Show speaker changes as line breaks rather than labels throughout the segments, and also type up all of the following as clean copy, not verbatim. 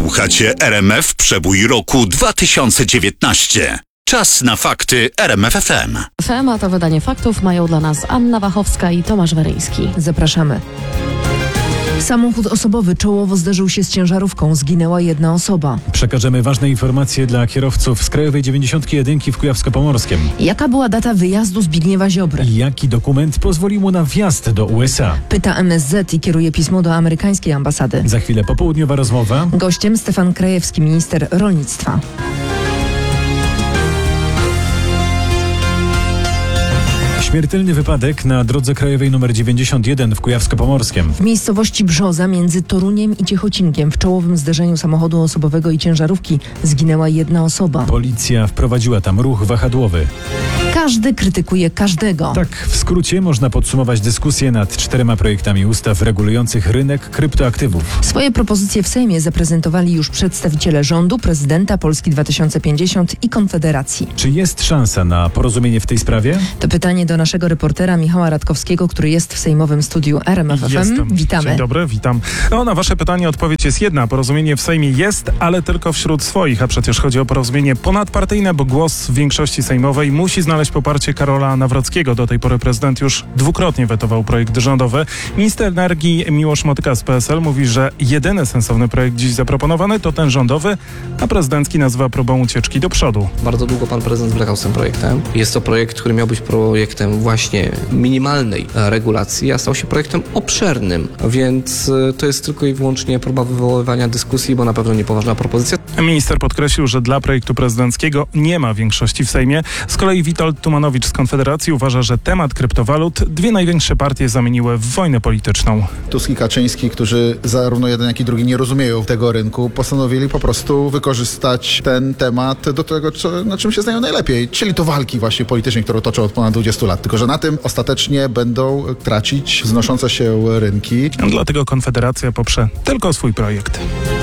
Słuchacie RMF Przebój roku 2019. Czas na fakty RMF FM.
A to wydanie faktów mają dla nas Anna Wachowska i Tomasz Weryński.
Zapraszamy. Samochód osobowy czołowo zderzył się z ciężarówką. Zginęła jedna osoba.
Przekażemy ważne informacje dla kierowców z Krajowej 91 w Kujawsko-Pomorskiem.
Jaka była data wyjazdu Zbigniewa Ziobry?
I jaki dokument pozwolił mu na wjazd do USA?
Pyta MSZ i kieruje pismo do amerykańskiej ambasady.
Za chwilę popołudniowa rozmowa.
Gościem Stefan Krajewski, minister rolnictwa.
Śmiertelny wypadek na drodze krajowej nr 91 w Kujawsko-Pomorskiem.
W miejscowości Brzoza między Toruniem i Ciechocinkiem w czołowym zderzeniu samochodu osobowego i ciężarówki zginęła jedna osoba.
Policja wprowadziła tam ruch wahadłowy.
Każdy krytykuje każdego.
Tak, w skrócie można podsumować dyskusję nad 4 projektami ustaw regulujących rynek kryptoaktywów.
Swoje propozycje w Sejmie zaprezentowali już przedstawiciele rządu, prezydenta Polski 2050 i Konfederacji.
Czy jest szansa na porozumienie w tej sprawie?
To pytanie do naszego reportera Michała Radkowskiego, który jest w sejmowym studiu RMF FM.
Jestem.
Witamy.
Dzień dobry, witam. Na wasze pytanie odpowiedź jest jedna. Porozumienie w Sejmie jest, ale tylko wśród swoich, a przecież chodzi o porozumienie ponadpartyjne, bo głos w większości sejmowej musi znaleźć poparcie Karola Nawrockiego. Do tej pory prezydent już dwukrotnie wetował projekt rządowy. Minister energii Miłosz Motyka z PSL mówi, że jedyny sensowny projekt dziś zaproponowany to ten rządowy, a prezydencki nazywa próbą ucieczki do przodu.
Bardzo długo pan prezydent zwlekał z tym projektem. Jest to projekt, który miał być projektem właśnie minimalnej regulacji, a stał się projektem obszernym, więc to jest tylko i wyłącznie próba wywoływania dyskusji, bo na pewno niepoważna propozycja.
Minister podkreślił, że dla projektu prezydenckiego nie ma większości w Sejmie. Z kolei Witold Tumanowicz z Konfederacji uważa, że temat kryptowalut dwie największe partie zamieniły w wojnę polityczną.
Tusk i Kaczyński, którzy zarówno jeden, jak i drugi nie rozumieją tego rynku, postanowili po prostu wykorzystać ten temat do tego, na czym się znają najlepiej, czyli do walki właśnie politycznej, którą toczą od ponad 20 lat. Tylko że na tym ostatecznie będą tracić wznoszące się rynki.
Dlatego Konfederacja poprze tylko swój projekt.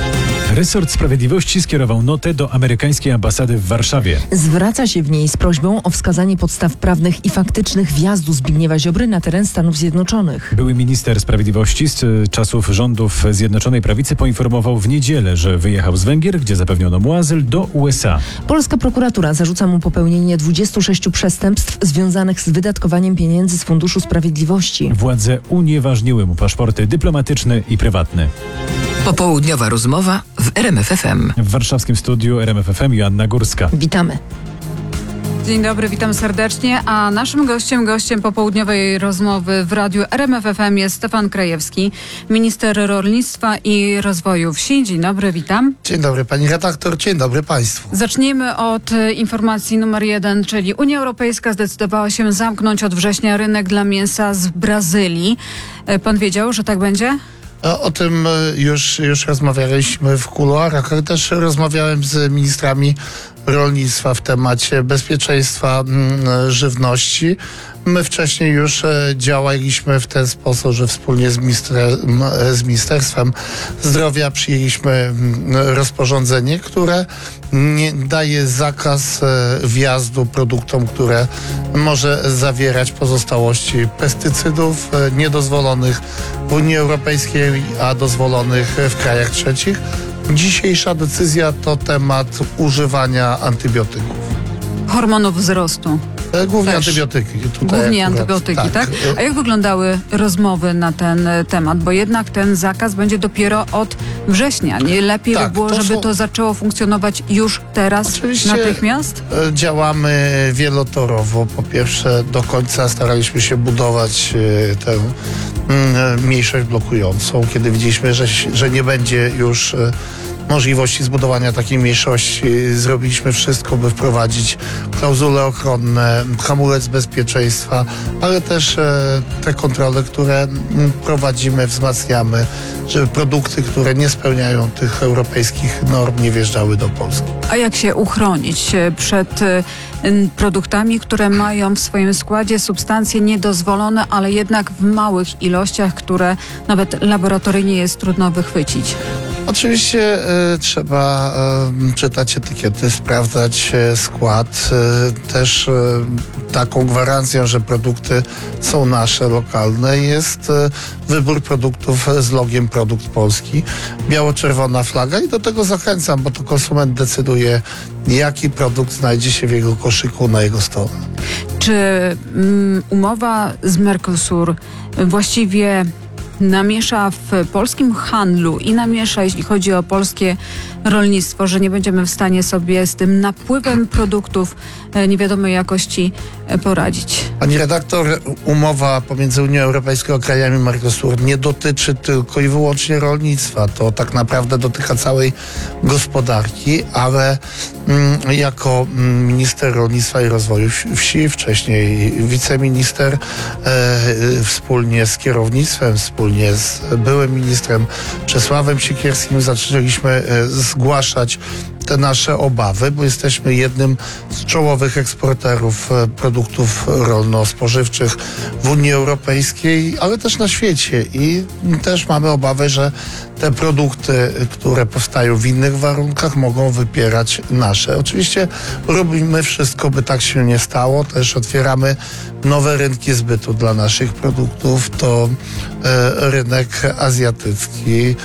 Resort Sprawiedliwości skierował notę do amerykańskiej ambasady w Warszawie.
Zwraca się w niej z prośbą o wskazanie podstaw prawnych i faktycznych wjazdu Zbigniewa Ziobry na teren Stanów Zjednoczonych.
Były minister sprawiedliwości z czasów rządów Zjednoczonej Prawicy poinformował w niedzielę, że wyjechał z Węgier, gdzie zapewniono mu azyl, do USA.
Polska prokuratura zarzuca mu popełnienie 26 przestępstw związanych z wydatkowaniem pieniędzy z Funduszu Sprawiedliwości.
Władze unieważniły mu paszporty dyplomatyczny i prywatny.
Popołudniowa rozmowa w RMF FM.
W warszawskim studiu RMF FM Joanna Górska.
Witamy.
Dzień dobry, witam serdecznie, a naszym gościem popołudniowej rozmowy w radiu RMF FM jest Stefan Krajewski, minister rolnictwa i rozwoju wsi. Dzień dobry, witam.
Dzień dobry pani redaktor, dzień dobry państwu.
Zacznijmy od informacji numer 1, czyli Unia Europejska zdecydowała się zamknąć od września rynek dla mięsa z Brazylii. Pan wiedział, że tak będzie?
O tym już rozmawialiśmy w kuluarach, ale też rozmawiałem z ministrami rolnictwa w temacie bezpieczeństwa żywności. My wcześniej już działaliśmy w ten sposób, że wspólnie z Ministerstwem Zdrowia przyjęliśmy rozporządzenie, które daje zakaz wjazdu produktom, które może zawierać pozostałości pestycydów niedozwolonych w Unii Europejskiej, a dozwolonych w krajach trzecich. Dzisiejsza decyzja to temat używania antybiotyków.
Hormonów wzrostu.
Głównie
Też.
antybiotyki.
Głównie antybiotyki, tak? A jak wyglądały rozmowy na ten temat? Bo jednak ten zakaz będzie dopiero od września. Nie lepiej by było, żeby to zaczęło funkcjonować już teraz,
oczywiście
natychmiast?
Działamy wielotorowo. Po pierwsze, do końca staraliśmy się budować tę mniejszość blokującą. Kiedy widzieliśmy, że nie będzie już możliwości zbudowania takiej mniejszości, zrobiliśmy wszystko, by wprowadzić klauzule ochronne, hamulec bezpieczeństwa, ale też te kontrole, które prowadzimy, wzmacniamy, żeby produkty, które nie spełniają tych europejskich norm, nie wjeżdżały do Polski.
A jak się uchronić przed produktami, które mają w swoim składzie substancje niedozwolone, ale jednak w małych ilościach, które nawet laboratoryjnie jest trudno wychwycić?
Oczywiście trzeba czytać etykiety, sprawdzać skład. Też taką gwarancją, że produkty są nasze, lokalne, jest wybór produktów z logiem Produkt Polski. Biało-czerwona flaga i do tego zachęcam, bo to konsument decyduje, jaki produkt znajdzie się w jego koszyku na jego stole.
Czy umowa z Mercosur właściwie namiesza w polskim handlu i namiesza, jeśli chodzi o polskie rolnictwo, że nie będziemy w stanie sobie z tym napływem produktów niewiadomej jakości poradzić?
Pani redaktor, umowa pomiędzy Unią Europejską a krajami Mercosur nie dotyczy tylko i wyłącznie rolnictwa. To tak naprawdę dotyka całej gospodarki, ale jako minister rolnictwa i rozwoju wsi, wcześniej wiceminister, wspólnie z kierownictwem, wspólnie z byłym ministrem Czesławem Sikierskim zaczęliśmy zgłaszać te nasze obawy, bo jesteśmy jednym z czołowych eksporterów produktów rolno-spożywczych w Unii Europejskiej, ale też na świecie i też mamy obawę, że te produkty, które powstają w innych warunkach, mogą wypierać nasze. Oczywiście robimy wszystko, by tak się nie stało. Też otwieramy nowe rynki zbytu dla naszych produktów. To rynek azjatycki,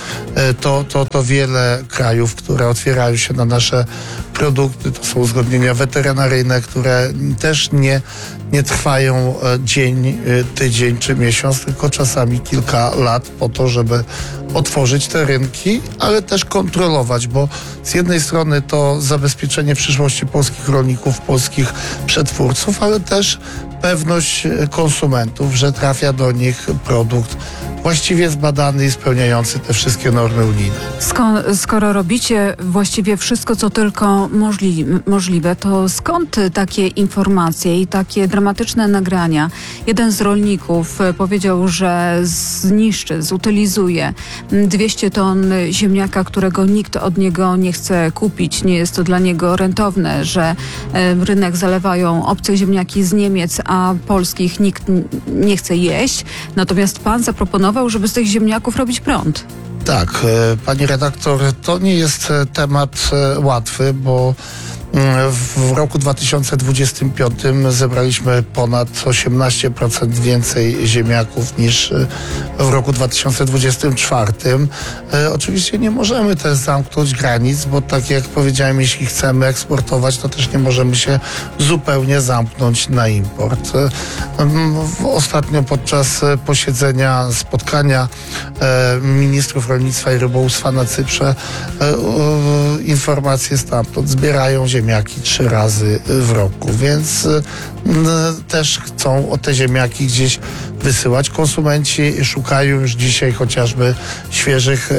to wiele krajów, które otwierają się na nasze produkty. To są uzgodnienia weterynaryjne, które też nie trwają dzień, tydzień czy miesiąc, tylko czasami kilka lat po to, żeby otworzyć te rynki, ale też kontrolować, bo z jednej strony to zabezpieczenie przyszłości polskich rolników, polskich przetwórców, ale też pewność konsumentów, że trafia do nich produkt właściwie zbadany i spełniający te wszystkie normy unijne.
Skoro robicie właściwie wszystko, co tylko możliwe, to skąd takie informacje i takie dramatyczne nagrania? Jeden z rolników powiedział, że zutylizuje 200 ton ziemniaka, którego nikt od niego nie chce kupić. Nie jest to dla niego rentowne, że rynek zalewają obce ziemniaki z Niemiec, a polskich nikt nie chce jeść. Natomiast pan zaproponował, żeby z tych ziemniaków robić prąd.
Tak, pani redaktor, to nie jest temat łatwy, bo w roku 2025 zebraliśmy ponad 18% więcej ziemniaków niż w roku 2024. Oczywiście nie możemy też zamknąć granic, bo tak jak powiedziałem, jeśli chcemy eksportować, to też nie możemy się zupełnie zamknąć na import. Ostatnio podczas spotkania ministrów rolnictwa i rybołówstwa na Cyprze informacje stamtąd zbierają ziemniaki 3 razy w roku, więc też chcą te ziemniaki gdzieś wysyłać. Konsumenci szukają już dzisiaj chociażby świeżych,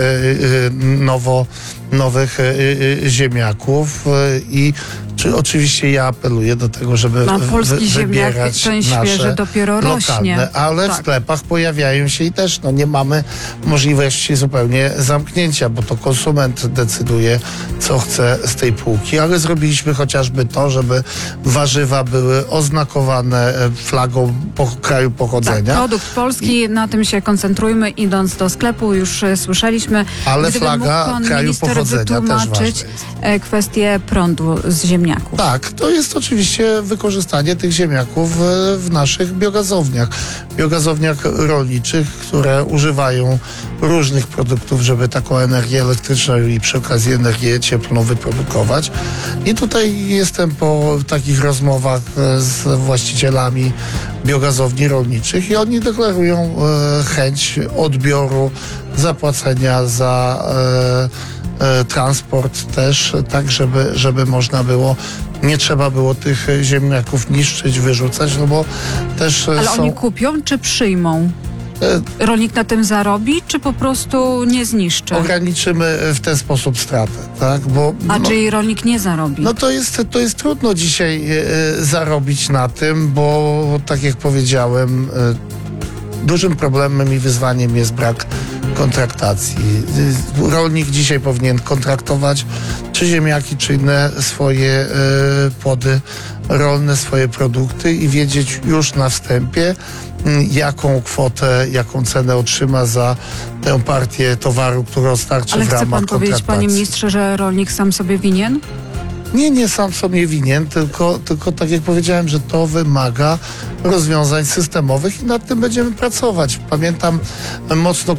nowych ziemniaków i oczywiście ja apeluję do tego, żeby wybierać
ten świeży dopiero rośnie.
Lokalne, ale tak. W sklepach pojawiają się i też nie mamy możliwości zupełnie zamknięcia, bo to konsument decyduje, co chce z tej półki, ale zrobiliśmy chociażby to, żeby warzywa były oznakowane flagą kraju pochodzenia.
Tak, produkt polski, na tym się koncentrujmy, idąc do sklepu, już słyszeliśmy.
Ale flaga kraju pochodzenia też ważna jest.
Kwestię prądu z ziemniaków.
Tak, to jest oczywiście wykorzystanie tych ziemniaków w naszych biogazowniach rolniczych, które używają różnych produktów, żeby taką energię elektryczną i przy okazji energię cieplną wyprodukować. I tutaj jestem po takich rozmowach z właścicielami biogazowni rolniczych i oni deklarują chęć odbioru, zapłacenia za transport też, tak żeby można było, nie trzeba było tych ziemniaków niszczyć, wyrzucać, no bo też
Ale oni kupią czy przyjmą? Rolnik na tym zarobi, czy po prostu nie zniszczy?
Ograniczymy w ten sposób stratę, tak?
Czyli rolnik nie zarobi?
No to jest trudno dzisiaj zarobić na tym, bo tak jak powiedziałem, dużym problemem i wyzwaniem jest brak kontraktacji. Rolnik dzisiaj powinien kontraktować czy ziemniaki, czy inne swoje płody rolne swoje produkty i wiedzieć już na wstępie, jaką kwotę, jaką cenę otrzyma za tę partię towaru, która dostarczy
Ale
w
chce
ramach
pan powiedzieć,
kontraktacji.
panie ministrze, że rolnik sam sobie winien?
Nie sam sobie winien, tylko tak jak powiedziałem, że to wymaga rozwiązań systemowych i nad tym będziemy pracować. Pamiętam mocno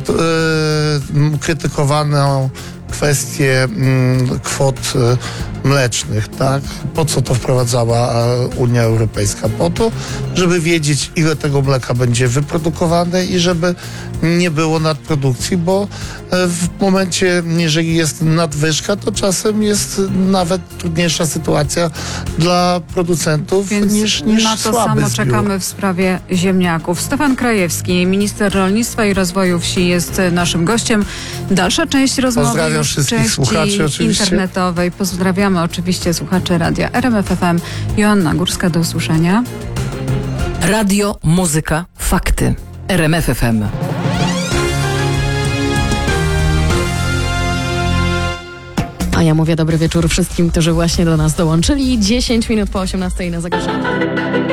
krytykowaną kwestię kwot mlecznych, tak? Po co to wprowadzała Unia Europejska? Po to, żeby wiedzieć, ile tego mleka będzie wyprodukowane i żeby nie było nadprodukcji, bo w momencie, jeżeli jest nadwyżka, to czasem jest nawet trudniejsza sytuacja dla producentów niż
na to
słaby
samo
zbiór.
czekamy w sprawie ziemniaków. Stefan Krajewski, minister rolnictwa i rozwoju wsi, jest naszym gościem. Dalsza część rozmowy
Pozdrawiam
już w
wszystkich
części
słuchaczy oczywiście.
internetowej. Pozdrawiamy oczywiście słuchaczy radia RMF FM. Joanna Górska, do usłyszenia.
Radio, muzyka, fakty. RMF FM.
A ja mówię dobry wieczór wszystkim, którzy właśnie do nas dołączyli. 10 minut po 18 na zakończenie.